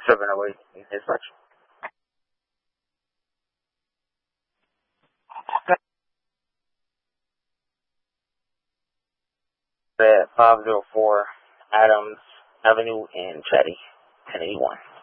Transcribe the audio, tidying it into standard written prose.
708 in his section. 504 Adams Avenue in Chatty, 1081.